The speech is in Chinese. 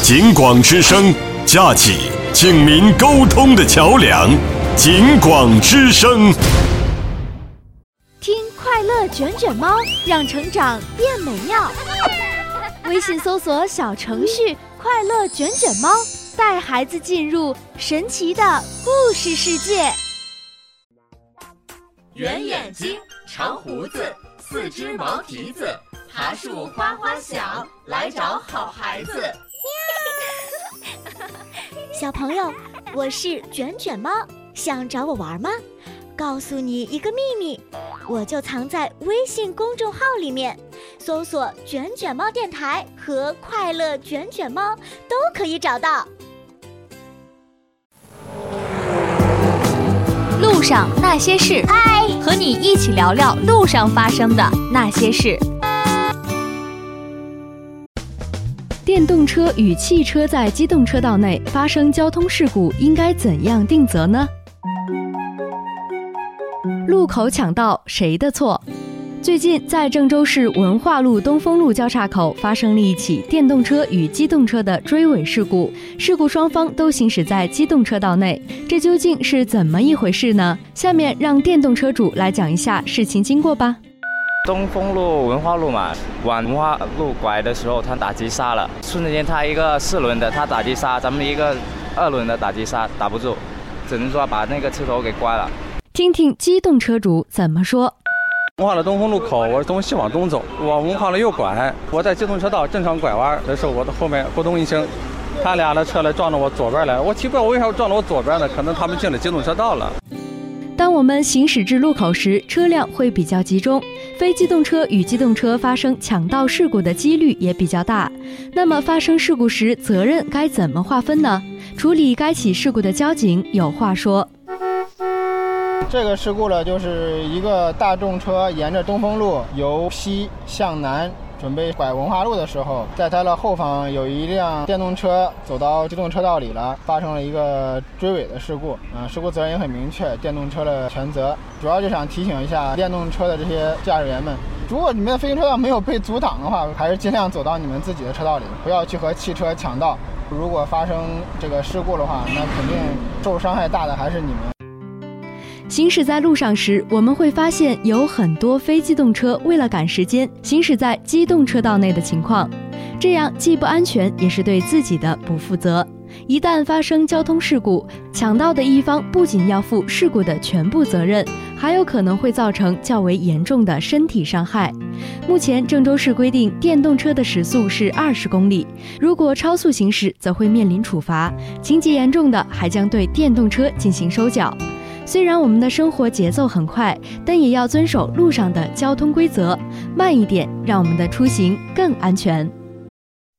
警广之声，架起警民沟通的桥梁。警广之声， 听快乐卷卷猫，让成长变美妙。微信搜索小程序“快乐卷卷猫”，带孩子进入神奇的故事世界。 圆眼睛，长胡子，四只毛蹄子，爬树哗哗响，来找好孩子。 小朋友，我是卷卷猫，想找我玩吗？告诉你一个秘密，我就藏在微信公众号里面，搜索“卷卷猫电台”和“快乐卷卷猫”都可以找到。 路上那些事，和你一起聊聊路上发生的那些事。电动车与汽车在机动车道内发生交通事故，应该怎样定责呢？路口抢道谁的错？最近在郑州市文化路东风路交叉口发生了一起电动车与机动车的追尾事故，事故双方都行驶在机动车道内，这究竟是怎么一回事呢？下面让电动车主来讲一下事情经过吧。 东风路文化路嘛，往文化路拐的时候他打急刹了，瞬间他一个4轮的他打急刹，咱们一个2轮的打急刹打不住，只能说把那个车头给刮了。 听听机动车主怎么说。 文化路东风路口，我是从西往东走，往文化路右拐，我在机动车道正常拐弯的时候，我的后面咕咚一声，他俩的车来撞到我左边来，我奇怪我为啥撞到我左边呢？可能他们进了机动车道了。 当我们行驶至路口时，车辆会比较集中，非机动车与机动车发生抢道事故的几率也比较大。那么发生事故时，责任该怎么划分呢？处理该起事故的交警有话说。 这个事故呢，就是一个大众车沿着东风路由西向南准备拐文化路的时候，在它的后方有一辆电动车走到机动车道里了，发生了一个追尾的事故。事故责任也很明确，电动车的全责。主要就想提醒一下电动车的这些驾驶员们，如果你们的非行车道没有被阻挡的话，还是尽量走到你们自己的车道里，不要去和汽车抢道。如果发生这个事故的话，那肯定受伤害大的还是你们。 行驶在路上时，我们会发现有很多非机动车为了赶时间行驶在机动车道内的情况，这样既不安全，也是对自己的不负责。一旦发生交通事故，抢道的一方不仅要负事故的全部责任，还有可能会造成较为严重的身体伤害。目前郑州市规定电动车的时速是20公里，如果超速行驶则会面临处罚，情节严重的还将对电动车进行收缴。虽然我们的生活节奏很快，但也要遵守路上的交通规则，慢一点，让我们的出行更安全。